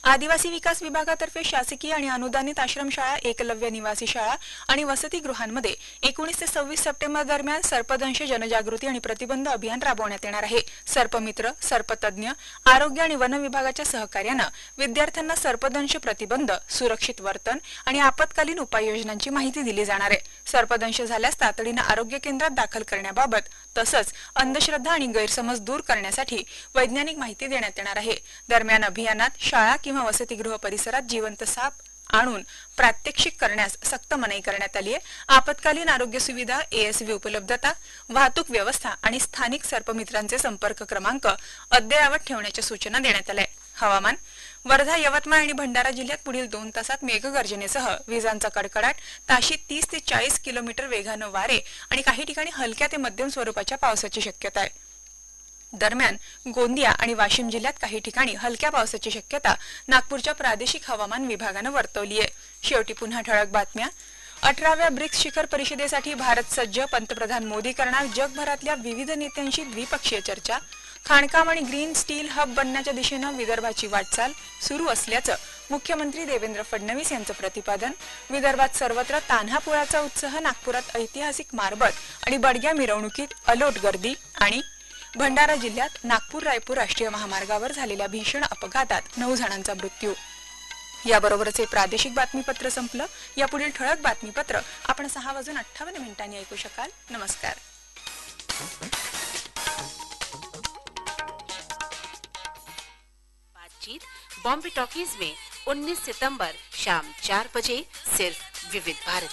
आदिवासी विकास विभागातर्फे शासकीय आणि अनुदानित आश्रमशाळा, एकलव्य निवासी शाळा आणि वसतिगृहांमध्ये 19 ते 26 सप्टेंबर दरम्यान सर्पदंश जनजागृती आणि प्रतिबंध अभियान राबवण्यात येणार आहे। सर्पमित्र, सर्पतज्ञ, आरोग्य आणि वन विभागाच्या सहकार्याने विद्यार्थ्यांना सर्पदंश प्रतिबंध, सुरक्षित वर्तन आणि आपत्कालीन उपाययोजनांची माहिती दिली जाणार आहे। सर्पदंश झाल्यास तातडीने आरोग्य केंद्रात दाखल करण्याबाबत तसंच अंधश्रद्धा आणि गैरसमज दूर करण्यासाठी वैज्ञानिक माहिती देण्यात येणार आहे। दरम्यान अभियानात शाळा किंवा वसतिगृह परिसरात जिवंत साप आणून प्रात्यक्षिक करण्यास सक्त मनाई करण्यात आली आहे। आपत्कालीन आरोग्य सुविधा, एएसव्ही उपलब्धता, वाहतूक व्यवस्था आणि स्थानिक सर्पमित्रांचे संपर्क क्रमांक अद्ययावत ठेवण्याच्या सूचना देण्यात आल्या आहेत। हवामान वर्धा, यवतमाळ आणि भंडारा जिल्ह्यात पुढील 2 तासात मेघगर्जनेसह विजांचा कडकडाट, ताशी 30 ते 40 किलोमीटर वेगाने वारे आणि काही ठिकाणी हलक्या ते मध्यम स्वरूपाच्या पावसाची शक्यता आहे। दरम्यान गोंदिया आणि वाशिम जिल्ह्यात काही ठिकाणी हलक्या पावसाची शक्यता नागपूरच्या प्रादेशिक हवामान विभागाने वर्तवली आहे। शेवटी पुन्हा ठळक बातम्या। 18व्या ब्रिक्स शिखर परिषदेसाठी भारत सज्ज, पंतप्रधान मोदी करणार जगभरातल्या विविध नेत्यांशी द्विपक्षीय चर्चा। खाणकाम आणि ग्रीन स्टील हब बनण्याच्या दिशेने विदर्भाची वाटचाल सुरू असल्याचं मुख्यमंत्री देवेंद्र फडणवीस यांचं प्रतिपादन। विदर्भात सर्वत्र तान्हापुराचा उत्साह, नागपुरात ऐतिहासिक मारबत आणि बडग्या मिरवणुकीत अलोट गर्दी। आणि भंडारा जिल्ह्यात नागपूर रायपूर राष्ट्रीय महामार्गावर झालेल्या भीषण अपघातात 9 जणांचा मृत्यू। याबरोबरच हे प्रादेशिक बातमीपत्र संपलं। यापुढील ठळक बातमीपत्र आपण 6:58 ऐकू शकाल। नमस्कार। बातचीत बॉम्बे टॉकीज में 19 सितंबर शाम 4 बजे सिर्फ विविध भारती।